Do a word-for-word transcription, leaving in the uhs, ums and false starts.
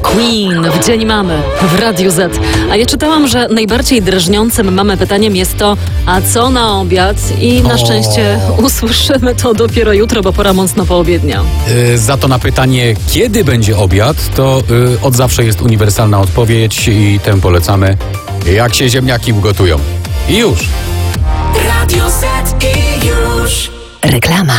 Queen w Dzień Mamy w Radiu Z. A ja czytałam, że najbardziej drażniącym mamy pytaniem jest to, a co na obiad? I na O. szczęście usłyszymy to dopiero jutro, bo pora mocno poobiednia. Yy, za to na pytanie, kiedy będzie obiad, to yy, od zawsze jest uniwersalna odpowiedź i tę polecamy, jak się ziemniaki ugotują. I już. Radio Z i już. Reklama.